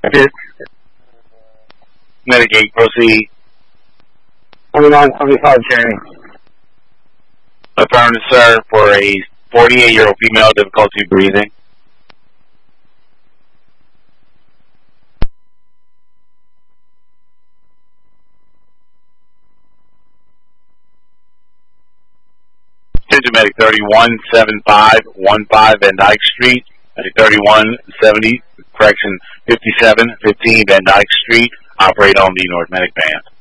Medicaid, proceed. 2975, Jamie. Affirmative, sir, for a 48-year-old female, difficulty breathing. Medic 317515 Van Dyke Street. Medic 3170, correction 5715 Van Dyke Street. Operate on the North Medic band.